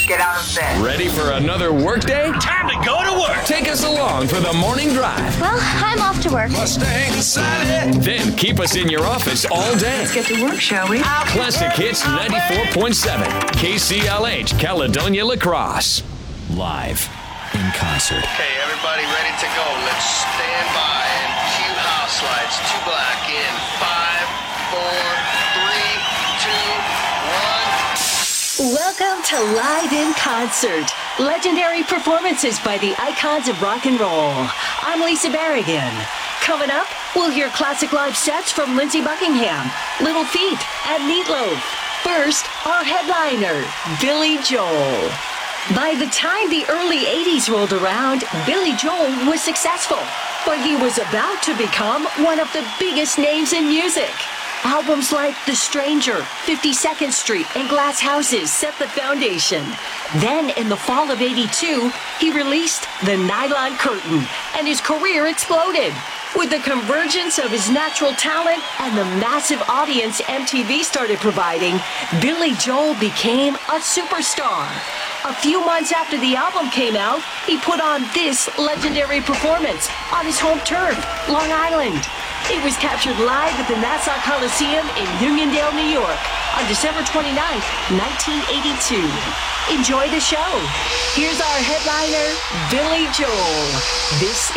get out of bed. Ready for another workday? Time to go to work. Take us along for the morning drive. Well, I'm off to work. Mustang Sally. Then keep us in your office all day. Let's get to work, shall we? Classic Hits 94.7. KCLH, Caledonia Lacrosse. Live in concert. Okay, everybody ready to go. Let's stand by and cue house lights. 2 black in 5, 4, 3, 2, 1. Welcome to Live in Concert. Legendary performances by the icons of rock and roll. I'm Lisa Barrigan. Coming up, we'll hear classic live sets from Lindsey Buckingham, Little Feat, and Meatloaf. First, our headliner, Billy Joel. By the time the early 80s rolled around, Billy Joel was successful, but he was about to become one of the biggest names in music. Albums like The Stranger, 52nd Street, and Glass Houses set the foundation. Then, in the fall of '82, he released The Nylon Curtain, and his career exploded. With the convergence of his natural talent and the massive audience MTV started providing, Billy Joel became a superstar. A few months after the album came out, he put on this legendary performance on his home turf, Long Island. It was captured live at the Nassau Coliseum in Uniondale, New York, on December 29, 1982. Enjoy the show. Here's our headliner, Billy Joel. This